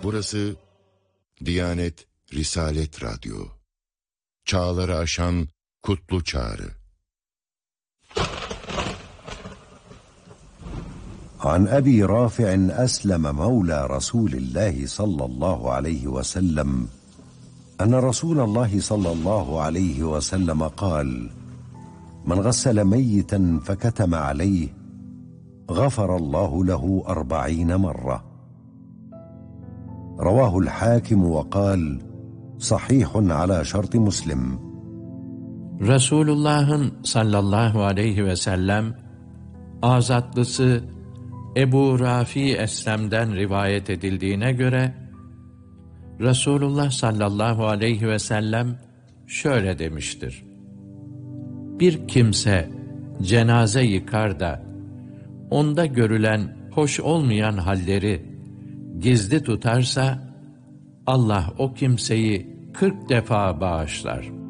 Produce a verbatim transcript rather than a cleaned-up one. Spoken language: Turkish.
Burası Diyanet Risalet Radyo. Çağları aşan kutlu çağrı. عن أبي رافع أسلم مولى رسول الله صلى الله عليه وسلم أن رسول الله صلى الله عليه وسلم قال: من غسل ميتا فكتم عليه غفر الله له أربعين مرة. رواه الحاكم وقال: صحيح على شرط مسلم. Resulullah'ın sallallahu aleyhi ve sellem azatlısı Ebu Rafi Eslem'den rivayet edildiğine göre Resulullah sallallahu aleyhi ve sellem şöyle demiştir: bir kimse cenaze yıkar da onda görülen hoş olmayan halleri gizli tutarsa Allah o kimseyi kırk defa bağışlar.